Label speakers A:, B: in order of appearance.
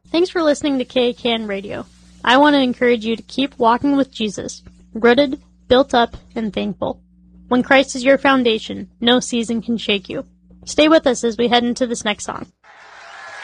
A: Thanks for listening to KCAN Radio. I want to encourage you to keep walking with Jesus, rooted, built up, and thankful. When Christ is your foundation, no season can shake you. Stay with us as we head into this next song.